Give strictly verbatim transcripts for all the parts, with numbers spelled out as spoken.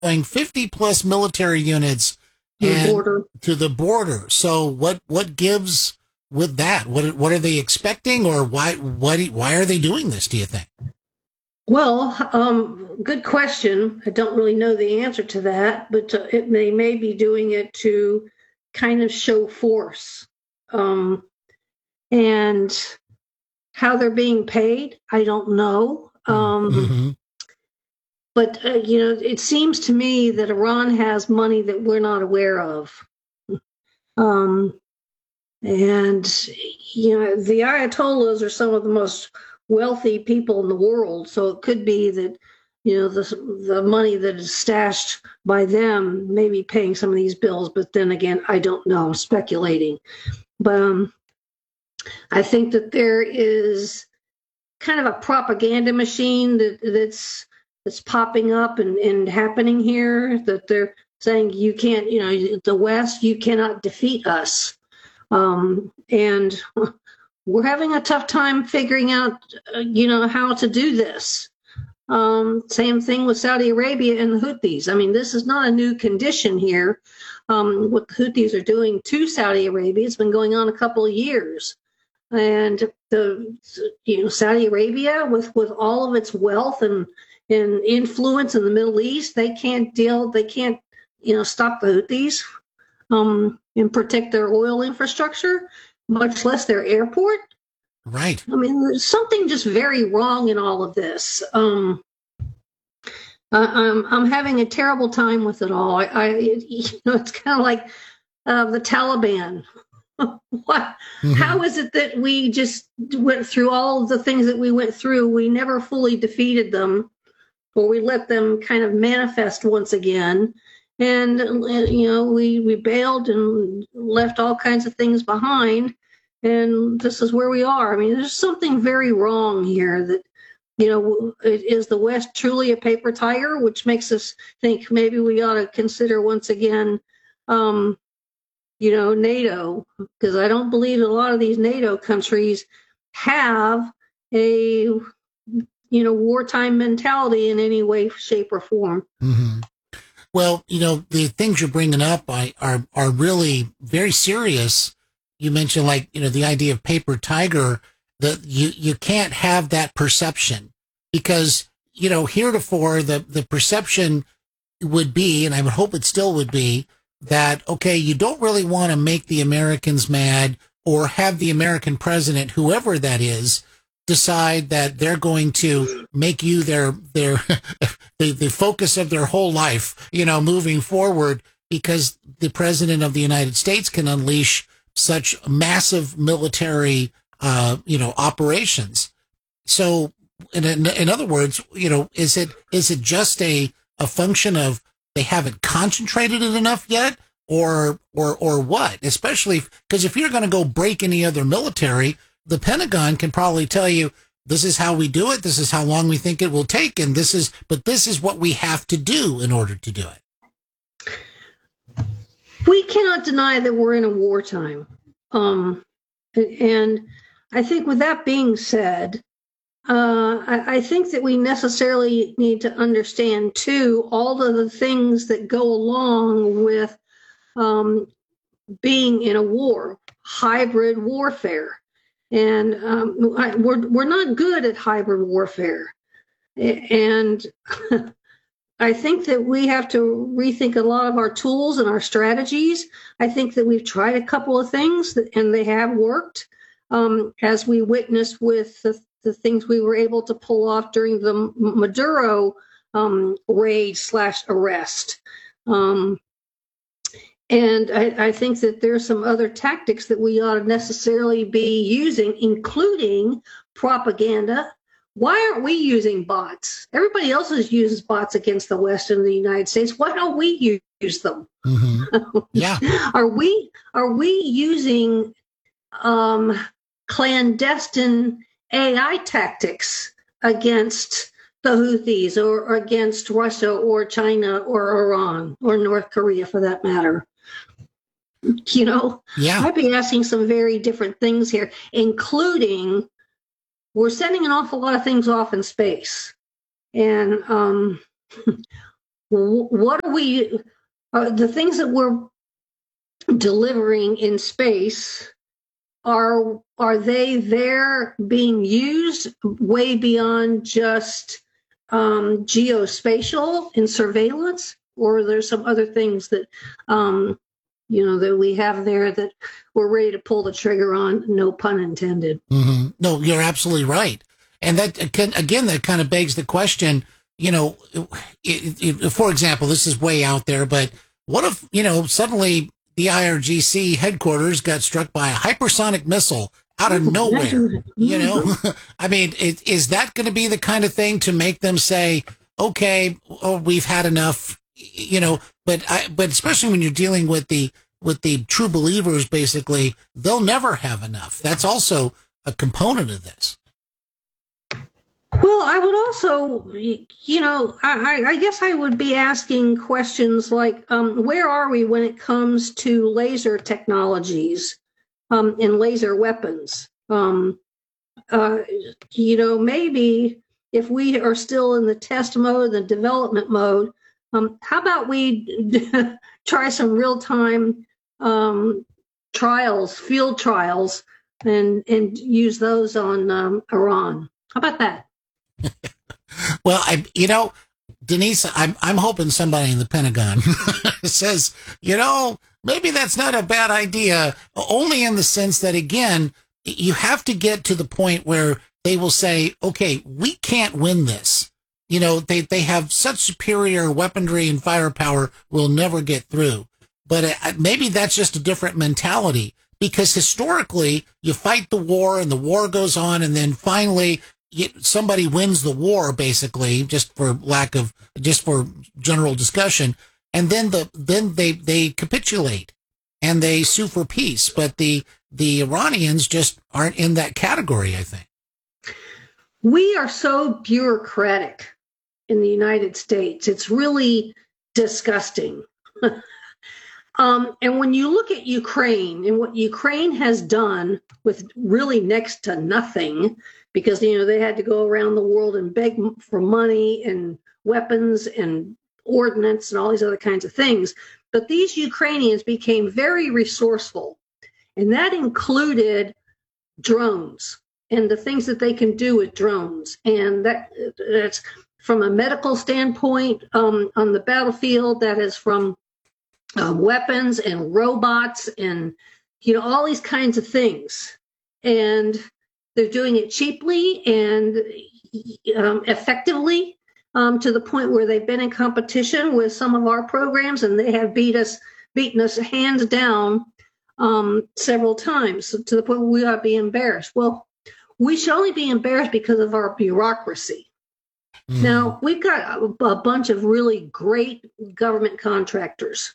going fifty plus military units to the and border. to the border. So what what gives with that? What what are they expecting, or why why why are they doing this, do you think? Well, um, good question. I don't really know the answer to that, but uh, it, they may be doing it to kind of show force. Um, and how they're being paid, I don't know. Um, Mm-hmm. but, uh, you know, it seems to me that Iran has money that we're not aware of. Um, and, you know, the Ayatollahs are some of the most wealthy people in the world. So it could be that, you know, the, the money that is stashed by them may be paying some of these bills. But then again, I don't know, I'm speculating. But um, I think that there is kind of a propaganda machine that that's that's popping up and, and happening here, that they're saying you can't, you know, the West, you cannot defeat us. Um, and we're having a tough time figuring out, uh, you know, how to do this. Um, same thing with Saudi Arabia and the Houthis. I mean, this is not a new condition here. Um, what the Houthis are doing to Saudi Arabia, it's been going on a couple of years. And the, you know, Saudi Arabia, with, with all of its wealth and, and influence in the Middle East, they can't deal, they can't, you know, stop the Houthis. Um, and protect their oil infrastructure, much less their airport. Right. I mean, there's something just very wrong in all of this. Um, I, I'm I'm having a terrible time with it all. I, I it, you know, it's kind of like uh, the Taliban. What? Mm-hmm. How is it that we just went through all of the things that we went through? We never fully defeated them, or we let them kind of manifest once again. And, you know, we, we bailed and left all kinds of things behind. And this is where we are. I mean, there's something very wrong here that, you know, is the West truly a paper tiger, which makes us think maybe we ought to consider once again, um, you know, NATO, because I don't believe a lot of these NATO countries have a, you know, wartime mentality in any way, shape, or form. Mm-hmm. Well, you know, the things you're bringing up are, are, are really very serious. You mentioned, like, you know, the idea of paper tiger, that you, you can't have that perception because, you know, heretofore the, the perception would be, and I would hope it still would be, that, okay, you don't really want to make the Americans mad or have the American president, whoever that is, decide that they're going to make you their their the, the focus of their whole life, you know, moving forward, because the president of the United States can unleash such massive military, uh, you know, operations. So, in, in in other words, you know, is it is it just a a function of they haven't concentrated it enough yet, or or or what? Especially because if you're going to go break any other military, the Pentagon can probably tell you, this is how we do it, this is how long we think it will take, and this is, but this is what we have to do in order to do it. We cannot deny that we're in a wartime. Um, and I think with that being said, uh, I, I think that we necessarily need to understand, too, all of the things that go along with um, being in a war, hybrid warfare. And um, I, we're we're not good at hybrid warfare, and I think that we have to rethink a lot of our tools and our strategies. I think that we've tried a couple of things, that, and they have worked, um, as we witnessed with the, the things we were able to pull off during the Maduro um, raid slash arrest. Um, And I, I think that there's some other tactics that we ought to necessarily be using, including propaganda. Why aren't we using bots? Everybody else uses bots against the West and the United States. Why don't we use them? Mm-hmm. Yeah. are we are we using um, clandestine A I tactics against the Houthis, or, or against Russia or China or Iran or North Korea, for that matter? You know, yeah. I'd be asking some very different things here, including we're sending an awful lot of things off in space. And um, what are we, uh, the things that we're delivering in space, are are they there being used way beyond just um, geospatial and surveillance, or are there some other things that um, you know that we have there that we're ready to pull the trigger on? No pun intended. Mm-hmm. No, you're absolutely right, and that can, again, that kind of begs the question. You know, it, it, for example, this is way out there, but what if, you know, suddenly the I R G C headquarters got struck by a hypersonic missile out of nowhere? You know, I mean, it, is that going to be the kind of thing to make them say, okay, oh, we've had enough, you know, but I, but especially when you're dealing with the, with the true believers, basically, they'll never have enough. That's also a component of this. Well, I would also, you know, I, I guess I would be asking questions like, um, where are we when it comes to laser technologies um, and laser weapons? Um, uh, you know, maybe if we are still in the test mode, the development mode, um, how about we try some real-time um, trials, field trials, and, and use those on um, Iran? How about that? Well, I, you know, Denise, I'm, I'm hoping somebody in the Pentagon says, you know, maybe that's not a bad idea, only in the sense that, again, you have to get to the point where they will say, okay, we can't win this. You know, they, they have such superior weaponry and firepower, we'll never get through. But uh, maybe that's just a different mentality, because historically you fight the war and the war goes on, and then finally somebody wins the war, basically, just for lack of, just for general discussion. And then the, then they, they capitulate and they sue for peace. But the, the Iranians just aren't in that category, I think. We are so bureaucratic in the United States. It's really disgusting. um, and when you look at Ukraine and what Ukraine has done with really next to nothing, because, you know, they had to go around the world and beg for money and weapons and ordnance and all these other kinds of things. But these Ukrainians became very resourceful, and that included drones and the things that they can do with drones. And that that's from a medical standpoint um, on the battlefield, that is from uh, weapons and robots and, you know, all these kinds of things. And they're doing it cheaply and um, effectively, um, to the point where they've been in competition with some of our programs, and they have beat us, beaten us hands down um, several times, to the point where we ought to be embarrassed. Well, we should only be embarrassed because of our bureaucracy. Mm. Now, we've got a, a bunch of really great government contractors,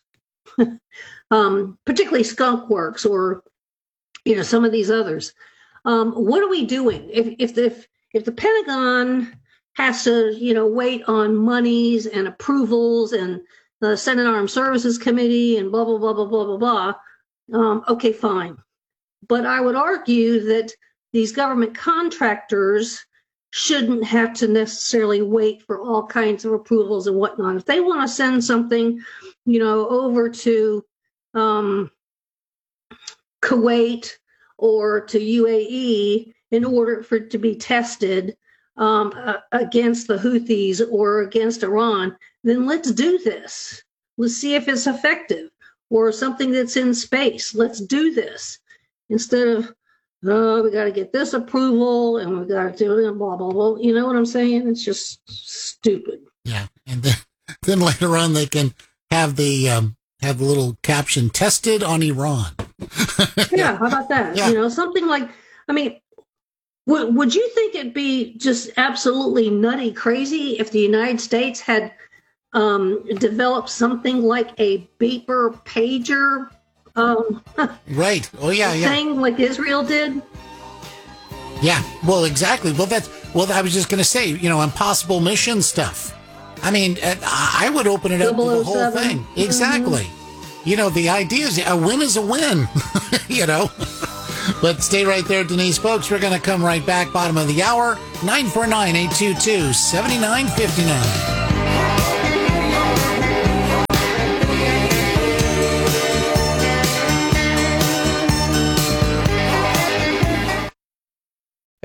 um, particularly Skunk Works or, you know, some of these others. Um, what are we doing? If if the if the Pentagon has to, you know, wait on monies and approvals and the Senate Armed Services Committee and blah blah blah blah blah blah blah, um, okay, fine. But I would argue that these government contractors shouldn't have to necessarily wait for all kinds of approvals and whatnot. If they want to send something, you know, over to um, Kuwait or to U A E in order for it to be tested um, uh, against the Houthis or against Iran, then let's do this. Let's see if it's effective, or something that's in space. Let's do this instead of, oh, we got to get this approval and we got to do it, blah, blah, blah. You know what I'm saying? It's just stupid. Yeah. And then, then later on, they can have the, um, have the little caption, tested on Iran. Yeah, how about that? Yeah. You know, something like, I mean, w- would you think it'd be just absolutely nutty crazy if the United States had um, developed something like a beeper pager um, right. Oh, yeah, yeah. thing like Israel did? Yeah, well, exactly. Well, that's, well, I was just going to say, you know, impossible mission stuff. I mean, I would open it up to the whole thing. Exactly. Mm-hmm. You know, the idea is a win is a win, you know. But stay right there, Denise. Folks, we're going to come right back. Bottom of the hour, nine four nine, eight two two, seven nine five nine.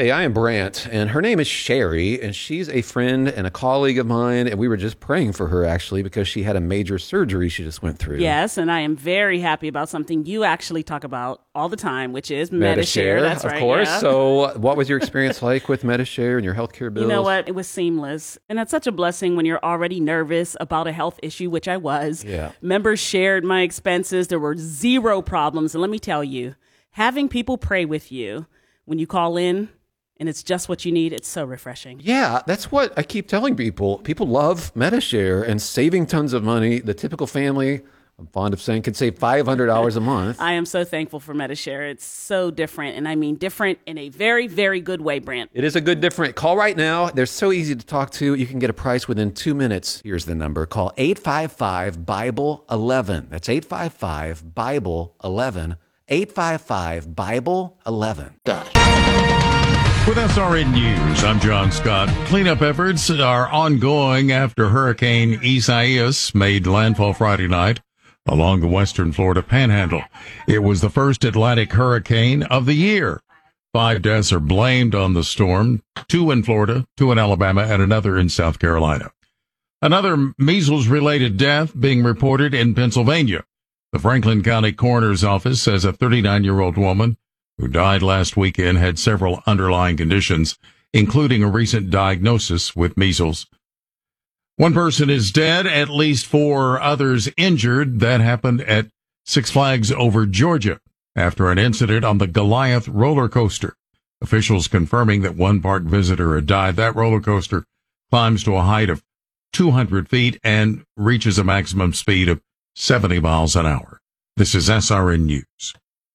Hey, I am Brant, and her name is Sherry, and she's a friend and a colleague of mine, and we were just praying for her, actually, because she had a major surgery she just went through. Yes, and I am very happy about something you actually talk about all the time, which is Metashare. Metashare. That's of right. Of course. Yeah. So what was your experience like with Metashare and your healthcare bills? You know what? It was seamless. And that's such a blessing when you're already nervous about a health issue, which I was. Yeah. Members shared my expenses. There were zero problems. And let me tell you, having people pray with you when you call in, and it's just what you need, it's so refreshing. Yeah, that's what I keep telling people. People love Metashare and saving tons of money. The typical family, I'm fond of saying, can save five hundred dollars a month. I am so thankful for Metashare. It's so different, and I mean different in a very, very good way, Brant. It is a good different. Call right now. They're so easy to talk to. You can get a price within two minutes. Here's the number. Call eight five five, Bible eleven. That's eight five five, Bible eleven. eight five five, Bible eleven. With S R N News, I'm John Scott. Cleanup efforts are ongoing after Hurricane Isaias made landfall Friday night along the western Florida panhandle. It was the first Atlantic hurricane of the year. Five deaths are blamed on the storm, two in Florida, two in Alabama, and another in South Carolina. Another measles-related death being reported in Pennsylvania. The Franklin County Coroner's Office says a thirty-nine-year-old woman who died last weekend had several underlying conditions, including a recent diagnosis with measles. One person is dead, at least four others injured. That happened at Six Flags Over Georgia after an incident on the Goliath roller coaster. Officials confirming that one park visitor had died. That roller coaster climbs to a height of two hundred feet and reaches a maximum speed of seventy miles an hour. This is S R N News.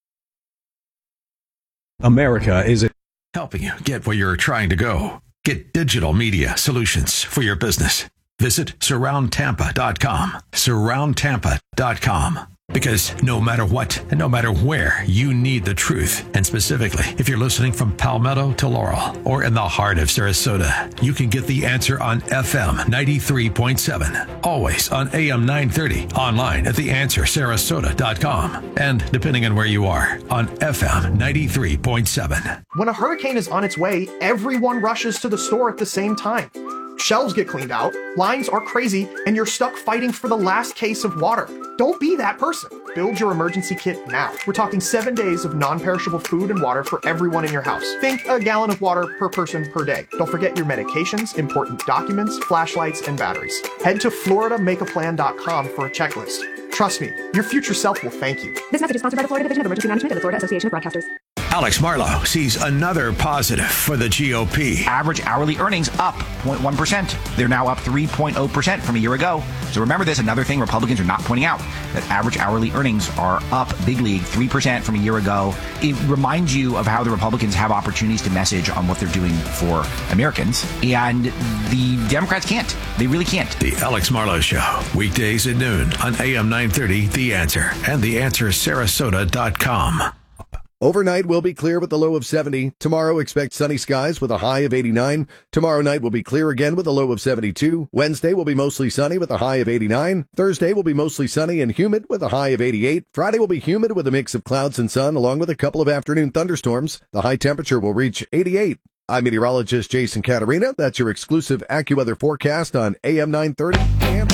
America is helping you get where you're trying to go. Get digital media solutions for your business. Visit surround tampa dot com. surround tampa dot com. Because no matter what and no matter where, you need the truth. And specifically, if you're listening from Palmetto to Laurel or in the heart of Sarasota, you can get the answer on F M ninety-three point seven. Always on A M nine thirty. Online at the answer sarasota dot com. And depending on where you are, on F M ninety-three point seven. When a hurricane is on its way, everyone rushes to the store at the same time. Shelves get cleaned out, lines are crazy, and you're stuck fighting for the last case of water. Don't be that person. Build your emergency kit now. We're talking seven days of non-perishable food and water for everyone in your house. Think a gallon of water per person per day. Don't forget your medications, important documents, flashlights, and batteries. Head to florida make a plan dot com for a checklist. Trust me, your future self will thank you. This message is sponsored by the Florida Division of Emergency Management and the Florida Association of Broadcasters. Alex Marlow sees another positive for the G O P. Average hourly earnings up zero point one percent. They're now up three point zero percent from a year ago. So remember this, another thing Republicans are not pointing out, that average hourly earnings are up big league, three percent from a year ago. It reminds you of how the Republicans have opportunities to message on what they're doing for Americans, and the Democrats can't. They really can't. The Alex Marlow Show, weekdays at noon on A M nine thirty, The Answer, and the answer sarasota dot com. Overnight will be clear with a low of seventy. Tomorrow expect sunny skies with a high of eighty-nine. Tomorrow night will be clear again with a low of seventy-two. Wednesday will be mostly sunny with a high of eighty-nine. Thursday will be mostly sunny and humid with a high of eighty-eight. Friday will be humid with a mix of clouds and sun along with a couple of afternoon thunderstorms. The high temperature will reach eighty-eight. I'm meteorologist Jason Caterina. That's your exclusive AccuWeather forecast on A M nine thirty.